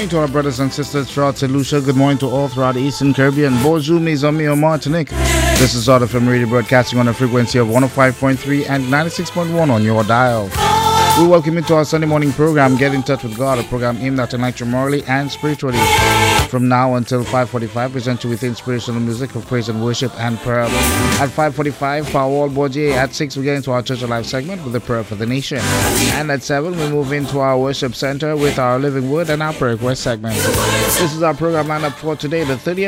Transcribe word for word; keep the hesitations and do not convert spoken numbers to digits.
morning to our brothers and sisters throughout Saint Lucia. Good morning to all throughout the Eastern Caribbean. Bonjour, mes amis en Martinique. This is Art F M Radio broadcasting on a frequency of one oh five point three and ninety-six point one on your dial. We welcome you to our Sunday morning program, Get in Touch with God, a program aimed at enlightening morally and spiritually. From now until five forty-five, present you with inspirational music of praise and worship and prayer. At five forty-five, Power Boje. At six, we get into our Church Alive segment with the prayer for the nation. And at seven, we move into our worship center with our living word and our prayer request segment. This is our program lineup for today, the thirtieth